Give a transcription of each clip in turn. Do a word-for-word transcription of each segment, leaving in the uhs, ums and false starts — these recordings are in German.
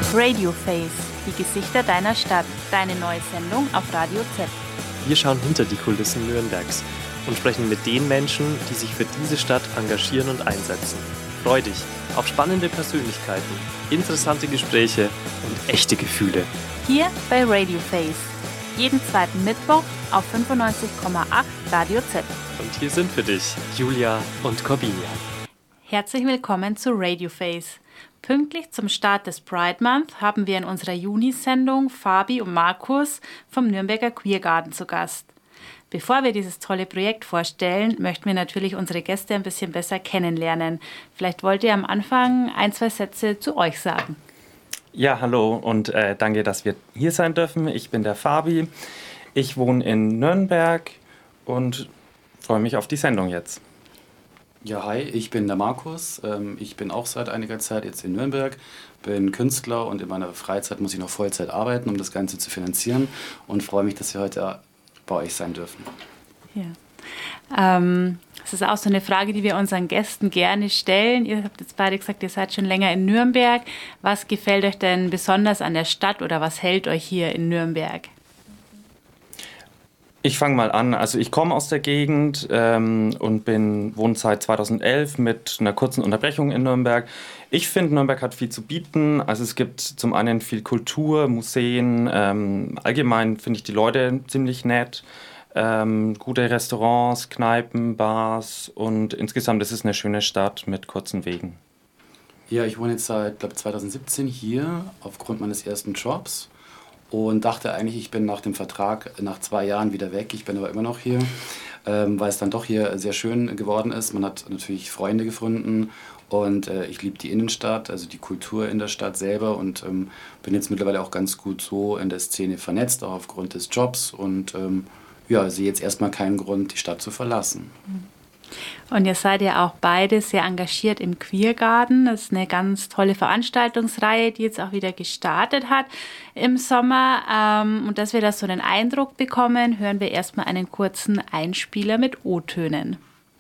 Radio Face, die Gesichter deiner Stadt, deine neue Sendung auf Radio Z. Wir schauen hinter die Kulissen Nürnbergs und sprechen mit den Menschen, die sich für diese Stadt engagieren und einsetzen. Freu dich auf spannende Persönlichkeiten, interessante Gespräche und echte Gefühle. Hier bei Radio Face. Jeden zweiten Mittwoch auf fünfundneunzig Komma acht Radio Z. Und hier sind für dich Julia und Corbinia. Herzlich willkommen zu Radio Face. Pünktlich zum Start des Pride Month haben wir in unserer Juni-Sendung Fabi und Markus vom Nürnberger Queer Garden zu Gast. Bevor wir dieses tolle Projekt vorstellen, möchten wir natürlich unsere Gäste ein bisschen besser kennenlernen. Vielleicht wollt ihr am Anfang ein, zwei Sätze zu euch sagen. Ja, hallo und äh, danke, dass wir hier sein dürfen. Ich bin der Fabi. Ich wohne in Nürnberg und freue mich auf die Sendung jetzt. Ja, hi, ich bin der Markus. Ich bin auch seit einiger Zeit jetzt in Nürnberg, bin Künstler und in meiner Freizeit muss ich noch Vollzeit arbeiten, um das Ganze zu finanzieren und freue mich, dass wir heute bei euch sein dürfen. Ja. Ähm, das ist auch so eine Frage, die wir unseren Gästen gerne stellen. Ihr habt jetzt beide gesagt, ihr seid schon länger in Nürnberg. Was gefällt euch denn besonders an der Stadt oder was hält euch hier in Nürnberg? Ich fange mal an. Also ich komme aus der Gegend ähm, und bin wohne seit zweitausendelf mit einer kurzen Unterbrechung in Nürnberg. Ich finde, Nürnberg hat viel zu bieten. Also es gibt zum einen viel Kultur, Museen. Ähm, allgemein finde ich die Leute ziemlich nett. Ähm, gute Restaurants, Kneipen, Bars und insgesamt ist es eine schöne Stadt mit kurzen Wegen. Ja, ich wohne jetzt seit glaub, zweitausendsiebzehn hier aufgrund meines ersten Jobs. Und dachte eigentlich, ich bin nach dem Vertrag nach zwei Jahren wieder weg. Ich bin aber immer noch hier, ähm, weil es dann doch hier sehr schön geworden ist. Man hat natürlich Freunde gefunden und äh, ich liebe die Innenstadt, also die Kultur in der Stadt selber und ähm, bin jetzt mittlerweile auch ganz gut so in der Szene vernetzt, auch aufgrund des Jobs und ähm, ja, sehe jetzt erstmal keinen Grund, die Stadt zu verlassen. Und ihr seid ja auch beide sehr engagiert im Queer Garden. Das ist eine ganz tolle Veranstaltungsreihe, die jetzt auch wieder gestartet hat im Sommer. Und dass wir da so einen Eindruck bekommen, hören wir erstmal einen kurzen Einspieler mit O-Tönen.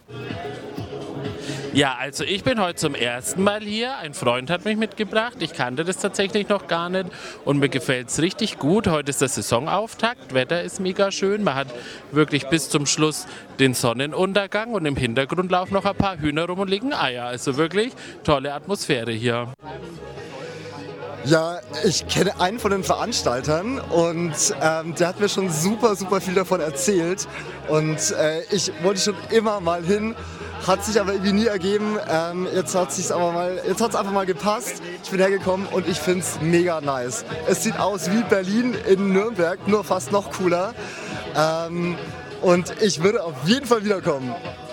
Ja, also ich bin heute zum ersten Mal hier. Ein Freund hat mich mitgebracht. Ich kannte das tatsächlich noch gar nicht und mir gefällt es richtig gut. Heute ist der Saisonauftakt. Wetter ist mega schön. Man hat wirklich bis zum Schluss den Sonnenuntergang und im Hintergrund laufen noch ein paar Hühner rum und legen Eier. Also wirklich tolle Atmosphäre hier. Ja, ich kenne einen von den Veranstaltern und ähm, der hat mir schon super, super viel davon erzählt und äh, ich wollte schon immer mal hin. Hat sich aber irgendwie nie ergeben. Ähm, jetzt hat es aber mal, jetzt hat's einfach mal gepasst. Ich bin hergekommen und ich finde es mega nice. Es sieht aus wie Berlin in Nürnberg, nur fast noch cooler. Ähm, und ich würde auf jeden Fall wiederkommen.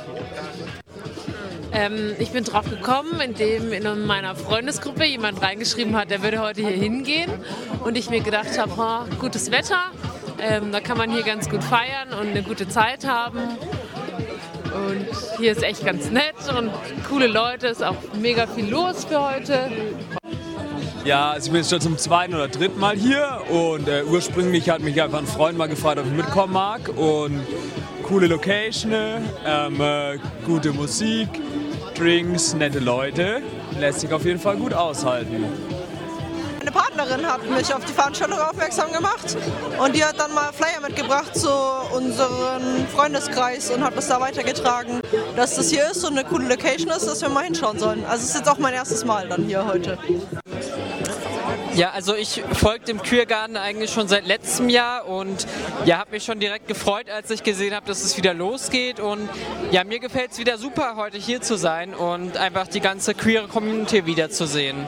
Ähm, ich bin drauf gekommen, indem in meiner Freundesgruppe jemand reingeschrieben hat, der würde heute hier hingehen. Und ich mir gedacht habe, oh, gutes Wetter, ähm, da kann man hier ganz gut feiern und eine gute Zeit haben. Und hier ist echt ganz nett und coole Leute, ist auch mega viel los für heute. Ja, also ich bin jetzt schon zum zweiten oder dritten Mal hier und äh, ursprünglich hat mich einfach ein Freund mal gefragt, ob ich mitkommen mag. Und coole Location, ähm, äh, gute Musik, Drinks, nette Leute, lässt sich auf jeden Fall gut aushalten. Meine Partnerin hat mich auf die Veranstaltung aufmerksam gemacht und die hat dann mal Flyer mitgebracht zu unserem Freundeskreis und hat das da weitergetragen, dass das hier ist und eine coole Location ist, dass wir mal hinschauen sollen. Also es ist jetzt auch mein erstes Mal dann hier heute. Ja, also ich folge dem Queer Garden eigentlich schon seit letztem Jahr und ja, habe mich schon direkt gefreut, als ich gesehen habe, dass es wieder losgeht und ja, mir gefällt es wieder super, heute hier zu sein und einfach die ganze queere Community wiederzusehen.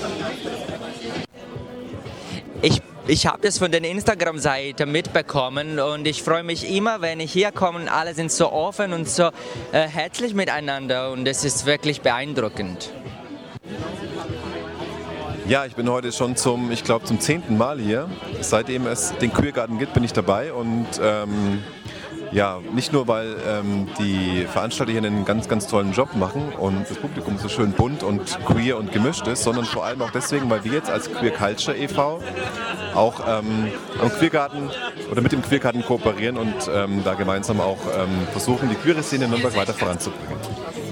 Ich, ich habe das von der Instagram-Seite mitbekommen und ich freue mich immer, wenn ich hier komme und alle sind so offen und so äh, herzlich miteinander und es ist wirklich beeindruckend. Ja, ich bin heute schon zum, ich glaube, zum zehnten Mal hier. Seitdem es den Queer Garden gibt, bin ich dabei und ähm, ja, nicht nur, weil ähm, die Veranstalter hier einen ganz, ganz tollen Job machen und das Publikum so schön bunt und queer und gemischt ist, sondern vor allem auch deswegen, weil wir jetzt als Queer Culture e V auch ähm, am Queergarten oder mit dem Queergarten kooperieren und ähm, da gemeinsam auch ähm, versuchen, die queere Szene in Nürnberg weiter voranzubringen.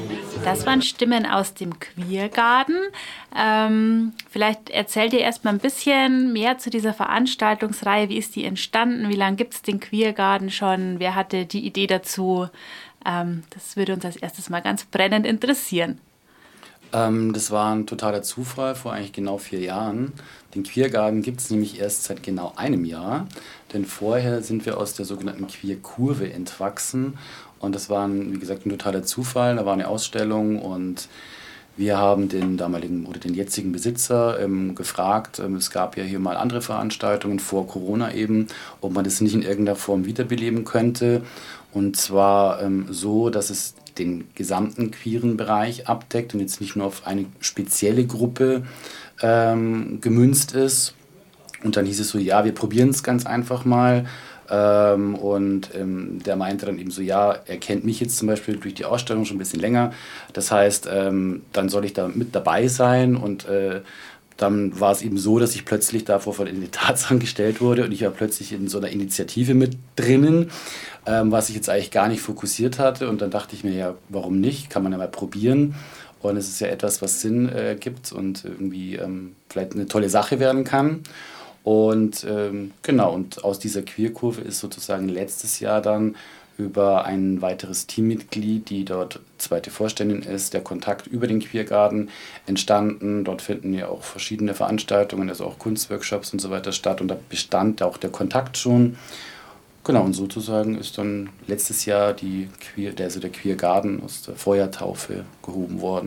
Das waren Stimmen aus dem Queergarden. Ähm, vielleicht erzählt ihr erst mal ein bisschen mehr zu dieser Veranstaltungsreihe. Wie ist die entstanden? Wie lange gibt es den Queergarden schon? Wer hatte die Idee dazu? Ähm, das würde uns als erstes mal ganz brennend interessieren. Ähm, das war ein totaler Zufall vor eigentlich genau vier Jahren. Den Queergarden gibt es nämlich erst seit genau einem Jahr. Denn vorher sind wir aus der sogenannten Queer-Kurve entwachsen. Und das war, ein, wie gesagt, ein totaler Zufall. Da war eine Ausstellung und wir haben den damaligen oder den jetzigen Besitzer ähm, gefragt, ähm, es gab ja hier mal andere Veranstaltungen vor Corona eben, ob man das nicht in irgendeiner Form wiederbeleben könnte. Und zwar ähm, so, dass es den gesamten queeren Bereich abdeckt und jetzt nicht nur auf eine spezielle Gruppe ähm, gemünzt ist. Und dann hieß es so, ja, wir probieren es ganz einfach mal. Ähm, und ähm, der meinte dann eben so, ja, er kennt mich jetzt zum Beispiel durch die Ausstellung schon ein bisschen länger. Das heißt, ähm, dann soll ich da mit dabei sein. Und äh, dann war es eben so, dass ich plötzlich da vor die Tatsachen gestellt wurde und ich war plötzlich in so einer Initiative mit drinnen, ähm, was ich jetzt eigentlich gar nicht fokussiert hatte. Und dann dachte ich mir, ja, warum nicht? Kann man ja mal probieren. Und es ist ja etwas, was Sinn äh, gibt und irgendwie ähm, vielleicht eine tolle Sache werden kann. Und ähm, genau, und aus dieser Queerkurve ist sozusagen letztes Jahr dann über ein weiteres Teammitglied, die dort zweite Vorständin ist, der Kontakt über den Queergarden entstanden. Dort finden ja auch verschiedene Veranstaltungen, also auch Kunstworkshops und so weiter statt. Und da bestand auch der Kontakt schon. Genau, und sozusagen ist dann letztes Jahr die Queer, also der Queergarden aus der Feuertaufe gehoben worden.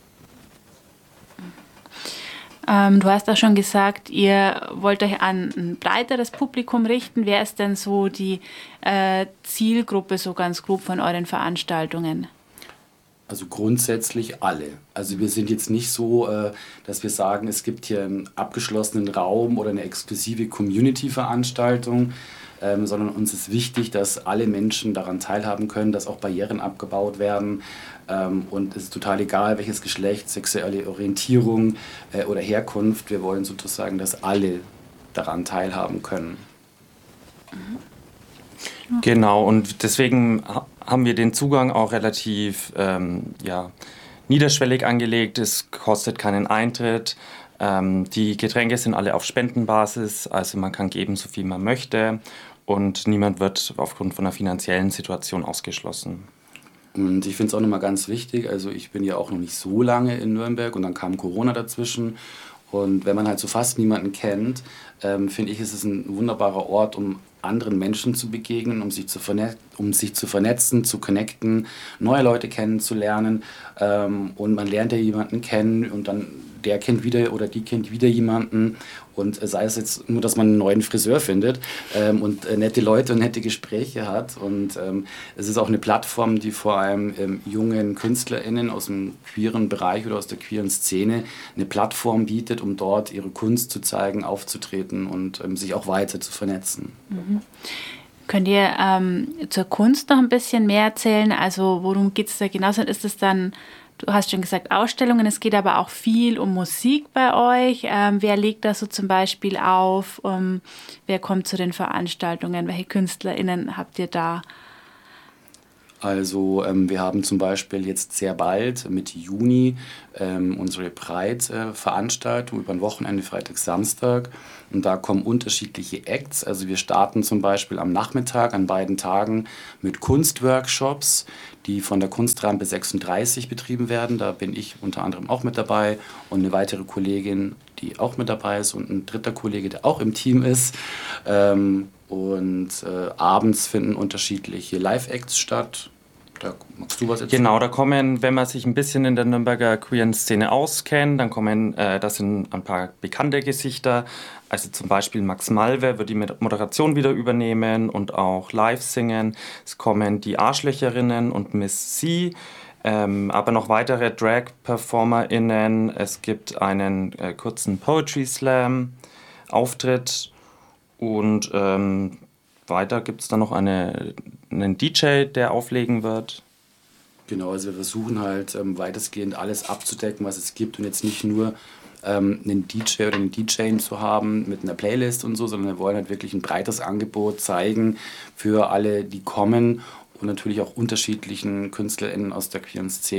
Ähm, du hast auch schon gesagt, ihr wollt euch an ein breiteres Publikum richten. Wer ist denn so die äh, Zielgruppe so ganz grob von euren Veranstaltungen? Also grundsätzlich alle. Also wir sind jetzt nicht so, äh, dass wir sagen, es gibt hier einen abgeschlossenen Raum oder eine exklusive Community-Veranstaltung, ähm, sondern uns ist wichtig, dass alle Menschen daran teilhaben können, dass auch Barrieren abgebaut werden. Ähm, und es ist total egal, welches Geschlecht, sexuelle Orientierung äh, oder Herkunft. Wir wollen sozusagen, dass alle daran teilhaben können. Genau, und deswegen haben wir den Zugang auch relativ ähm, ja, niederschwellig angelegt. Es kostet keinen Eintritt. Ähm, die Getränke sind alle auf Spendenbasis, also man kann geben, so viel man möchte. Und niemand wird aufgrund von einer finanziellen Situation ausgeschlossen. Und ich finde es auch nochmal ganz wichtig, also ich bin ja auch noch nicht so lange in Nürnberg und dann kam Corona dazwischen. Und wenn man halt so fast niemanden kennt, ähm, finde ich, ist es ein wunderbarer Ort, um anderen Menschen zu begegnen, um sich zu, verne- um sich zu vernetzen, zu connecten, neue Leute kennenzulernen. Ähm, und man lernt ja jemanden kennen und dann der kennt wieder oder die kennt wieder jemanden. Und sei es jetzt nur, dass man einen neuen Friseur findet ähm, und äh, nette Leute und nette Gespräche hat. Und ähm, es ist auch eine Plattform, die vor allem ähm, jungen KünstlerInnen aus dem queeren Bereich oder aus der queeren Szene eine Plattform bietet, um dort ihre Kunst zu zeigen, aufzutreten und ähm, sich auch weiter zu vernetzen. Mhm. Könnt ihr ähm, zur Kunst noch ein bisschen mehr erzählen? Also worum geht es da genau? Ist es dann, du hast schon gesagt, Ausstellungen, es geht aber auch viel um Musik bei euch. Ähm, wer legt da so zum Beispiel auf? Um, wer kommt zu den Veranstaltungen? Welche KünstlerInnen habt ihr da? Also ähm, wir haben zum Beispiel jetzt sehr bald, Mitte Juni, ähm, unsere Pride-Veranstaltung über ein Wochenende, Freitag, Samstag. Und da kommen unterschiedliche Acts. Also wir starten zum Beispiel am Nachmittag an beiden Tagen mit Kunstworkshops, die von der Kunstrampe sechsunddreißig betrieben werden. Da bin ich unter anderem auch mit dabei und eine weitere Kollegin, die auch mit dabei ist und ein dritter Kollege, der auch im Team ist. Ähm, und äh, abends finden unterschiedliche Live-Acts statt. Da magst du was erzählen? Genau, da kommen, wenn man sich ein bisschen in der Nürnberger queeren Szene auskennt, dann kommen, äh, das sind ein paar bekannte Gesichter. Also zum Beispiel Max Malwe wird die Moderation wieder übernehmen und auch live singen. Es kommen die Arschlöcherinnen und Miss C, ähm, aber noch weitere Drag-PerformerInnen. Es gibt einen äh, kurzen Poetry Slam Auftritt und ähm, weiter gibt es dann noch eine, einen D J, der auflegen wird. Genau, also wir versuchen halt ähm, weitestgehend alles abzudecken, was es gibt und jetzt nicht nur ähm, einen D J oder einen D J zu haben mit einer Playlist und so, sondern wir wollen halt wirklich ein breites Angebot zeigen für alle, die kommen und natürlich auch unterschiedlichen KünstlerInnen aus der queeren Szene,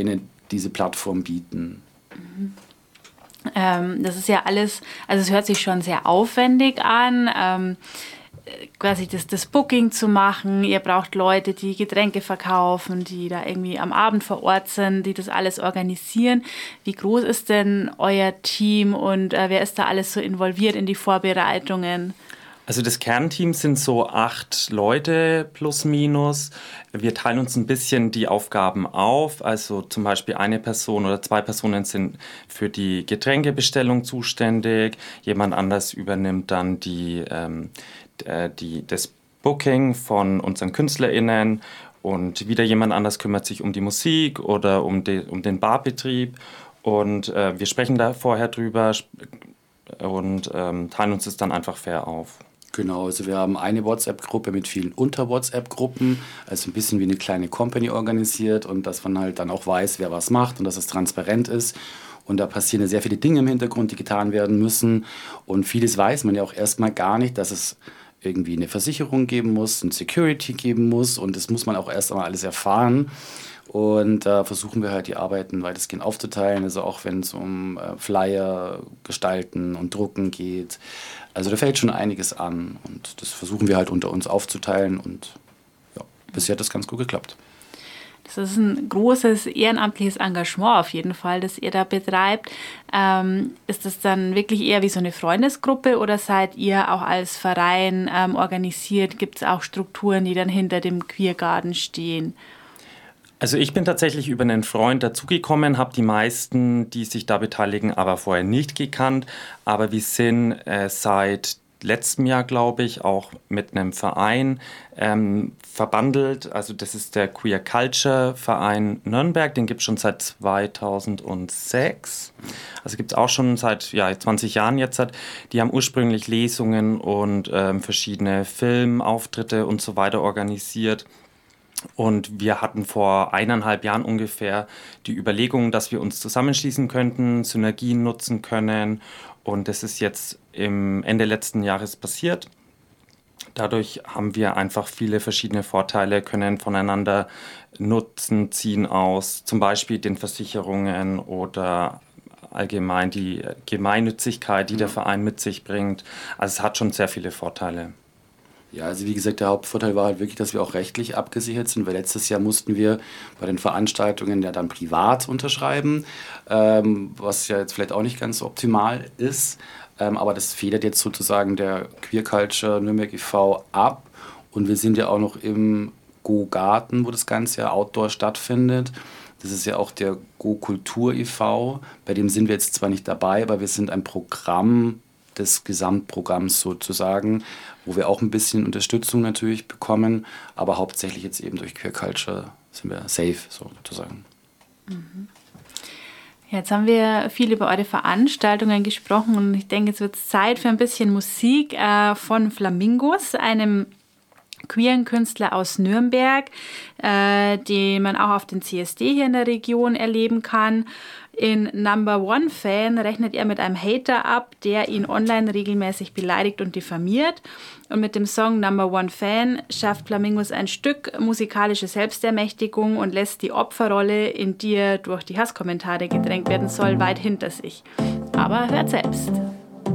diese Plattform bieten. Mhm. Ähm, das ist ja alles, also es hört sich schon sehr aufwendig an, ähm, quasi das, das Booking zu machen. Ihr braucht Leute, die Getränke verkaufen, die da irgendwie am Abend vor Ort sind, die das alles organisieren. Wie groß ist denn euer Team und äh, wer ist da alles so involviert in die Vorbereitungen? Also das Kernteam sind so acht Leute plus minus. Wir teilen uns ein bisschen die Aufgaben auf. Also zum Beispiel eine Person oder zwei Personen sind für die Getränkebestellung zuständig. Jemand anders übernimmt dann die, ähm, die, das Booking von unseren KünstlerInnen. Und wieder jemand anders kümmert sich um die Musik oder um, die, um den Barbetrieb. Und äh, wir sprechen da vorher drüber und ähm, teilen uns das dann einfach fair auf. Genau, also wir haben eine WhatsApp-Gruppe mit vielen Unter-WhatsApp-Gruppen, also ein bisschen wie eine kleine Company organisiert und dass man halt dann auch weiß, wer was macht und dass es transparent ist. Und da passieren ja sehr viele Dinge im Hintergrund, die getan werden müssen. Und vieles weiß man ja auch erstmal gar nicht, dass es irgendwie eine Versicherung geben muss, ein Security geben muss und das muss man auch erst einmal alles erfahren. Und da äh, versuchen wir halt die Arbeiten weitestgehend aufzuteilen, also auch wenn es um äh, Flyer gestalten und Drucken geht. Also da fällt schon einiges an und das versuchen wir halt unter uns aufzuteilen und ja, bisher hat das ganz gut geklappt. Das ist ein großes ehrenamtliches Engagement auf jeden Fall, das ihr da betreibt. Ähm, ist das dann wirklich eher wie so eine Freundesgruppe oder seid ihr auch als Verein ähm, organisiert? Gibt es auch Strukturen, die dann hinter dem Queergarden stehen? Also ich bin tatsächlich über einen Freund dazugekommen, habe die meisten, die sich da beteiligen, aber vorher nicht gekannt. Aber wir sind äh, seit letztem Jahr, glaube ich, auch mit einem Verein ähm, verbandelt. Also das ist der Queer Culture Verein Nürnberg, den gibt es schon seit zweitausendsechs. Also gibt es auch schon seit ja, zwanzig Jahren jetzt. Die haben ursprünglich Lesungen und ähm, verschiedene Filmauftritte und so weiter organisiert. Und wir hatten vor eineinhalb Jahren ungefähr die Überlegung, dass wir uns zusammenschließen könnten, Synergien nutzen können. Und das ist jetzt im Ende letzten Jahres passiert. Dadurch haben wir einfach viele verschiedene Vorteile, können voneinander Nutzen ziehen aus, zum Beispiel den Versicherungen oder allgemein die Gemeinnützigkeit, die der Verein mit sich bringt. Also es hat schon sehr viele Vorteile. Ja, also wie gesagt, der Hauptvorteil war halt wirklich, dass wir auch rechtlich abgesichert sind, weil letztes Jahr mussten wir bei den Veranstaltungen ja dann privat unterschreiben, ähm, was ja jetzt vielleicht auch nicht ganz so optimal ist, ähm, aber das federt jetzt sozusagen der Queer Culture Nürnberg e V ab und wir sind ja auch noch im Go-Garten, wo das Ganze ja outdoor stattfindet. Das ist ja auch der Go-Kultur e V, bei dem sind wir jetzt zwar nicht dabei, aber wir sind ein Programm des Gesamtprogramms sozusagen, wo wir auch ein bisschen Unterstützung natürlich bekommen, aber hauptsächlich jetzt eben durch Queer Culture sind wir safe sozusagen. Mhm. Jetzt haben wir viel über eure Veranstaltungen gesprochen und ich denke, jetzt wird es Zeit für ein bisschen Musik äh, von Flamingos, einem queeren Künstler aus Nürnberg, äh, den man auch auf den C S D hier in der Region erleben kann. In Number One Fan rechnet er mit einem Hater ab, der ihn online regelmäßig beleidigt und diffamiert. Und mit dem Song Number One Fan schafft Flamingos ein Stück musikalische Selbstermächtigung und lässt die Opferrolle, in die er durch die Hasskommentare gedrängt werden soll, weit hinter sich. Aber hört selbst.